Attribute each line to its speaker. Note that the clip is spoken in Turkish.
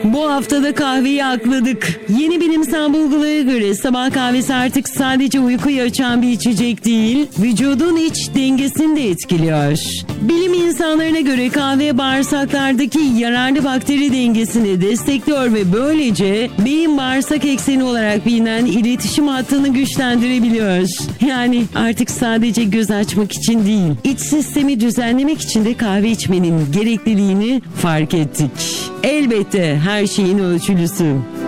Speaker 1: Bu haftada kahveyi akladık. Yeni bilimsel bulgulara göre sabah kahvesi artık sadece uykuyu açan bir içecek değil, vücudun iç dengesini de etkiliyor. Bilim insanlarına göre kahve bağırsaklardaki yararlı bakteri dengesini destekliyor ve böylece beyin bağırsak ekseni olarak bilinen iletişim hattını güçlendirebiliyor. Yani artık sadece göz açmak için değil, iç sistemi düzenlemek için de kahve içmenin gerekliliğini fark ettik. Elbette her şeyin ölçülüsü.